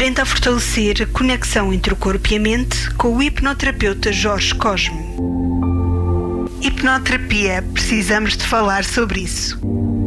Aprenda a fortalecer a conexão entre o corpo e a mente com o hipnoterapeuta Jorge Cosme. Hipnoterapia, precisamos de falar sobre isso.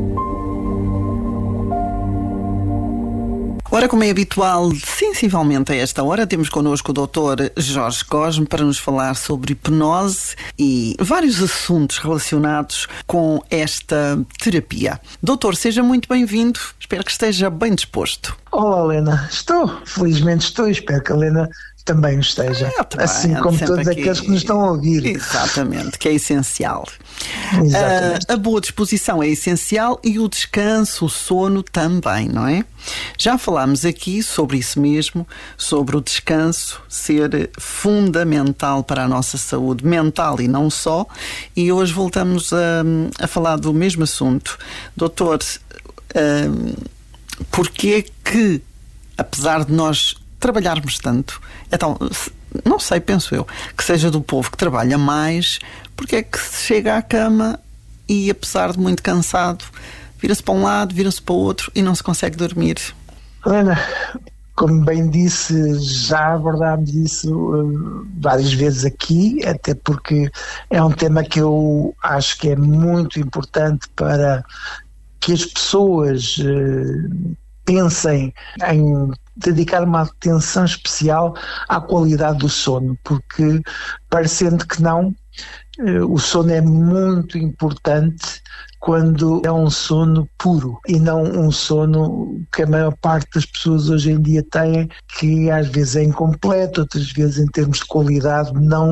Ora, como é habitual, sensivelmente a esta hora, temos connosco o Dr. Jorge Cosme para nos falar sobre hipnose e vários assuntos relacionados com esta terapia. Doutor, seja muito bem-vindo. Espero que esteja bem disposto. Olá, Helena. Felizmente estou e espero que a Helena também esteja. Assim como todos aqueles que nos estão a ouvir. Exatamente, que é essencial. Exatamente. A boa disposição é essencial e o descanso, o sono também, não é? Já falámos aqui sobre isso mesmo, sobre o descanso ser fundamental para a nossa saúde mental e não só, e hoje voltamos a falar do mesmo assunto. Doutor, porquê que, apesar de nós trabalharmos tanto, então, não sei, penso eu, que seja do povo que trabalha mais, porque é que se chega à cama e, apesar de muito cansado, vira-se para um lado, vira-se para o outro e não se consegue dormir? Helena, como bem disse, já abordámos isso várias vezes aqui, até porque é um tema que eu acho que é muito importante para que as pessoas pensem em dedicar uma atenção especial à qualidade do sono, porque, parecendo que não, o sono é muito importante quando é um sono puro e não um sono que a maior parte das pessoas hoje em dia têm, que às vezes é incompleto, outras vezes em termos de qualidade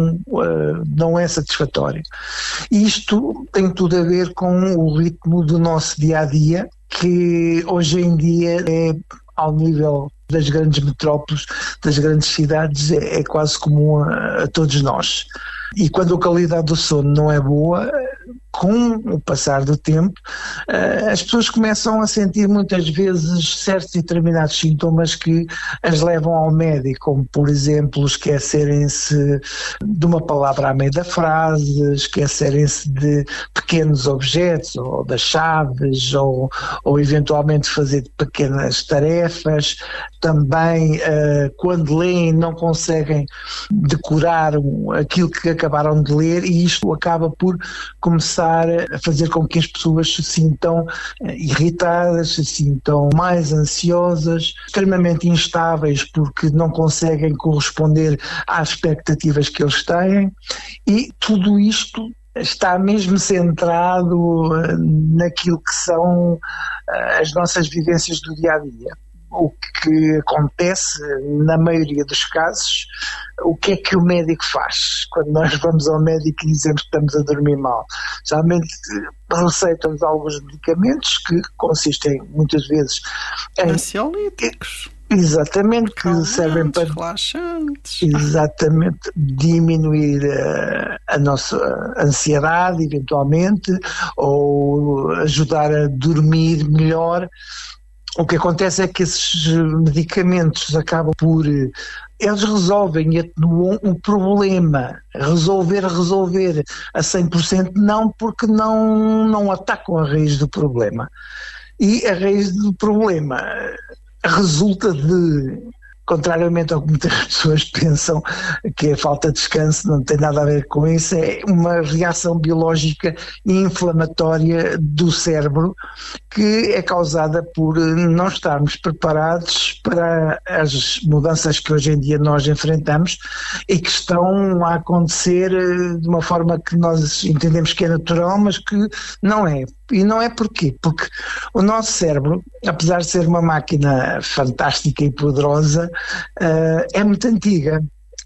não é satisfatório. E isto tem tudo a ver com o ritmo do nosso dia-a-dia, que hoje em dia é ao nível das grandes metrópoles, das grandes cidades, é quase comum a todos nós. E quando a qualidade do sono não é boa, com o passar do tempo, as pessoas começam a sentir muitas vezes certos e determinados sintomas que as levam ao médico, como por exemplo esquecerem-se de uma palavra à meio da frase, esquecerem-se de pequenos objetos, ou das chaves, ou eventualmente fazer pequenas tarefas. Também quando leem não conseguem decorar aquilo que acabaram de ler, e isto acaba por começar a fazer com que as pessoas se sintam irritadas, se sintam mais ansiosas, extremamente instáveis porque não conseguem corresponder às expectativas que eles têm, e tudo isto está mesmo centrado naquilo que são as nossas vivências do dia-a-dia. O que acontece, na maioria dos casos, o que é que o médico faz? Quando nós vamos ao médico e dizemos que estamos a dormir mal, geralmente receitam-nos alguns medicamentos que consistem muidas vezes em ansiolíticos. Exatamente, que servem para relaxantes. Exatamente, diminuir a nossa ansiedade, eventualmente, ou ajudar a dormir melhor. O que acontece é que esses medicamentos acabam por... Eles resolvem e atenuam um problema. Resolver a 100% não, porque não atacam a raiz do problema. E a raiz do problema resulta de... Contrariamente ao que muitas pessoas pensam, que a falta de descanso não tem nada a ver com isso, é uma reação biológica inflamatória do cérebro que é causada por não estarmos preparados para as mudanças que hoje em dia nós enfrentamos e que estão a acontecer de uma forma que nós entendemos que é natural, mas que não é. E não é porquê? Porque o nosso cérebro, apesar de ser uma máquina fantástica e poderosa, é muito antiga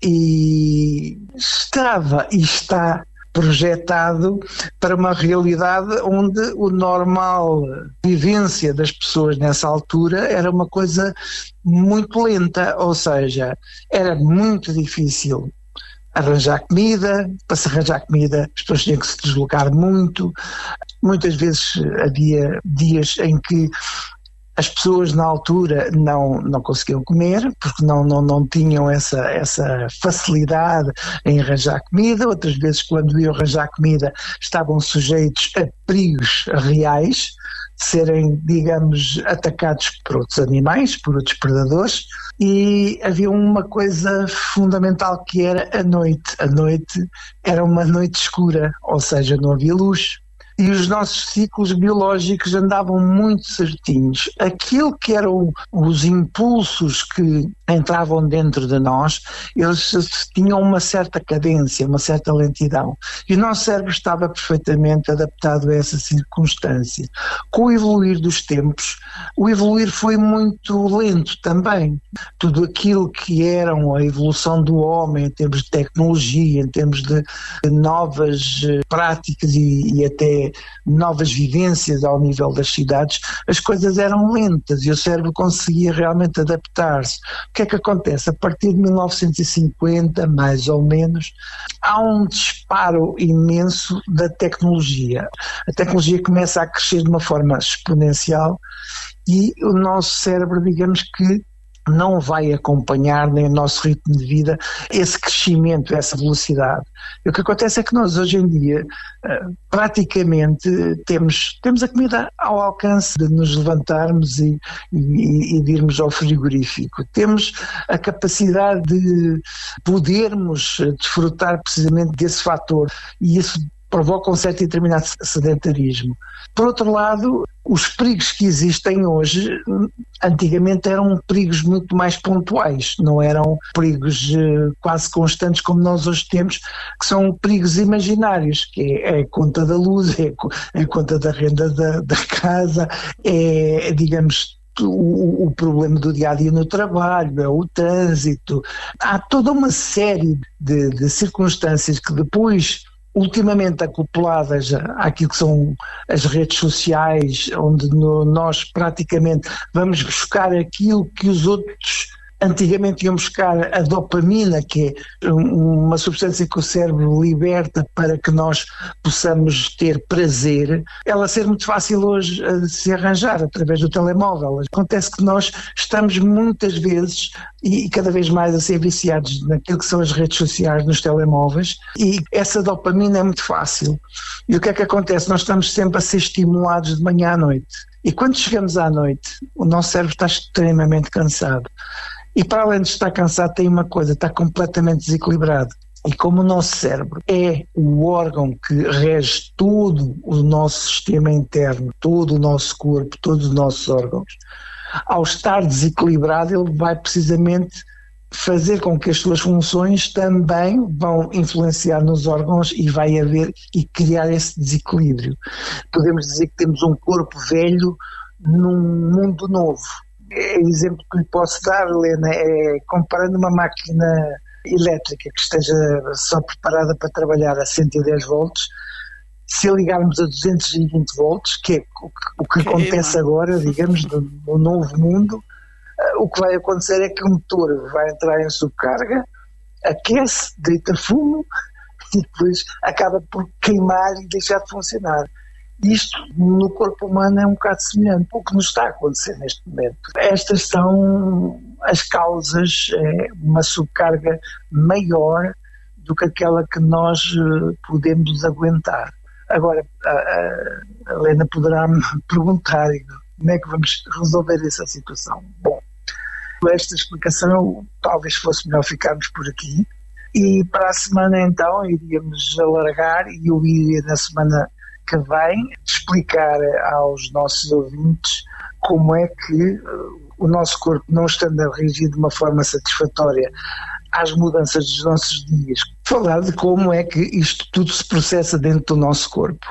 e estava e está projetado para uma realidade onde o normal vivência das pessoas nessa altura era uma coisa muito lenta, ou seja, era muito difícil arranjar comida. Para se arranjar comida as pessoas tinham que se deslocar muito, muitas vezes havia dias em que As pessoas na altura não conseguiam comer, porque não tinham essa facilidade em arranjar comida. Outras vezes, quando iam arranjar comida, estavam sujeitos a perigos reais de serem, digamos, atacados por outros animais, por outros predadores. E havia uma coisa fundamental que era a noite. A noite era uma noite escura, ou seja, não havia luz. E os nossos ciclos biológicos andavam muito certinhos. Aquilo que eram os impulsos que entravam dentro de nós, eles tinham uma certa cadência, uma certa lentidão. E o nosso cérebro estava perfeitamente adaptado a essa circunstância. Com o evoluir dos tempos, o evoluir foi muito lento também. Tudo aquilo que eram a evolução do homem em termos de tecnologia, em termos de novas práticas e até novas vivências ao nível das cidades, as coisas eram lentas e o cérebro conseguia realmente adaptar-se. O que é que acontece? A partir de 1950, mais ou menos, há um disparo imenso da tecnologia. A tecnologia começa a crescer de uma forma exponencial e o nosso cérebro, digamos que, não vai acompanhar nem o nosso ritmo de vida esse crescimento, essa velocidade. E o que acontece é que nós hoje em dia praticamente temos a comida ao alcance de nos levantarmos e de irmos ao frigorífico. Temos a capacidade de podermos desfrutar precisamente desse fator e isso provoca um certo e determinado sedentarismo. Por outro lado, os perigos que existem hoje, antigamente eram perigos muito mais pontuais, não eram perigos quase constantes como nós hoje temos, que são perigos imaginários, que é a conta da luz, é a conta da renda da casa, digamos, o problema do dia-a-dia no trabalho, é o trânsito. Há toda uma série de circunstâncias que depois, ultimamente acopladas àquilo que são as redes sociais, onde nós praticamente vamos buscar aquilo que os outros antigamente iam buscar, a dopamina, que é uma substância que o cérebro liberta para que nós possamos ter prazer, ela ser muito fácil hoje a se arranjar através do telemóvel. Acontece que nós estamos muitas vezes e cada vez mais a ser viciados naquilo que são as redes sociais, nos telemóveis, e essa dopamina é muito fácil. E o que é que acontece? Nós estamos sempre a ser estimulados de manhã à noite. E quando chegamos à noite, o nosso cérebro está extremamente cansado. E para além de estar cansado, tem uma coisa, está completamente desequilibrado. E como o nosso cérebro é o órgão que rege todo o nosso sistema interno, todo o nosso corpo, todos os nossos órgãos, ao estar desequilibrado, ele vai precisamente fazer com que as suas funções também vão influenciar nos órgãos e vai haver e criar esse desequilíbrio. Podemos dizer que temos um corpo velho num mundo novo. O exemplo que lhe posso dar, Helena, é comparando uma máquina elétrica que esteja só preparada para trabalhar a 110 volts, se a ligarmos a 220 volts, que é o que acontece agora, digamos, no novo mundo, o que vai acontecer é que o motor vai entrar em subcarga, aquece, deita fumo e depois acaba por queimar e deixar de funcionar. Isto no corpo humano é um bocado semelhante ao que nos está a acontecer neste momento. Estas são as causas, uma subcarga maior do que aquela que nós podemos aguentar. Agora, a Helena poderá-me perguntar como é que vamos resolver essa situação. Bom, esta explicação talvez fosse melhor ficarmos por aqui e para a semana então iríamos alargar e eu iria na semana que vem explicar aos nossos ouvintes como é que o nosso corpo, não estando a reagir de uma forma satisfatória às mudanças dos nossos dias, falar de como é que isto tudo se processa dentro do nosso corpo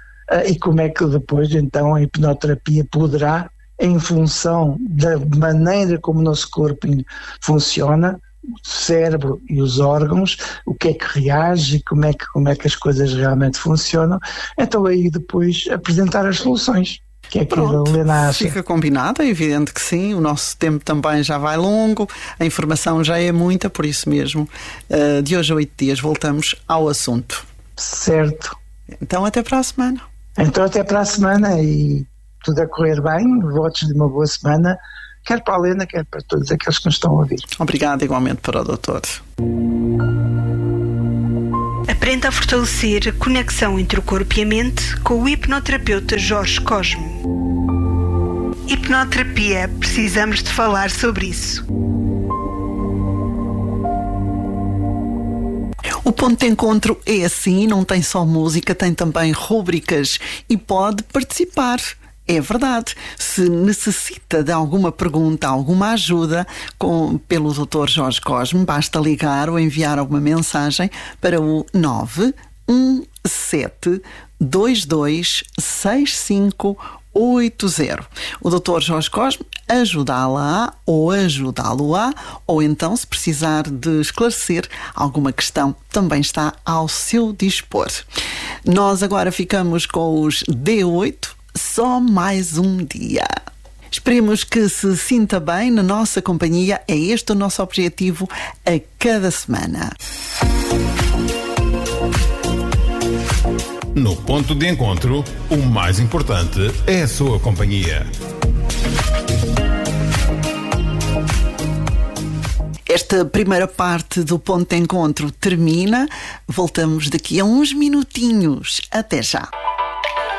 e como é que depois então a hipnoterapia poderá, em função da maneira como o nosso corpo funciona, o cérebro e os órgãos, o que é que reage, como é que as coisas realmente funcionam, então aí depois apresentar as soluções. O que é que a Helena acha? Fica combinado, é evidente que sim, o nosso tempo também já vai longo, a informação já é muita, por isso mesmo, de hoje a 8 dias voltamos ao assunto. Certo. Então até para a semana. Então até para a semana e tudo a correr bem, votos de uma boa semana, quer para a Helena, quer para todos aqueles que nos estão a ouvir. Obrigado igualmente para o doutor. Aprenda a fortalecer a conexão entre o corpo e a mente com o hipnoterapeuta Jorge Cosme. Hipnoterapia, precisamos de falar sobre isso. O ponto de encontro é assim, não tem só música, tem também rúbricas e pode participar. É verdade. Se necessita de alguma pergunta, alguma ajuda pelo Dr. Jorge Cosme, basta ligar ou enviar alguma mensagem para o 917 22 6580. O Dr. Jorge Cosme ajudá-la ou ajudá-lo-á, ou então, se precisar de esclarecer alguma questão, também está ao seu dispor. Nós agora ficamos com os D8, só mais um dia. Esperemos que se sinta bem na nossa companhia. É este o nosso objetivo a cada semana. No ponto de encontro, o mais importante é a sua companhia. Esta primeira parte do ponto de encontro termina. Voltamos daqui a uns minutinhos. Até já.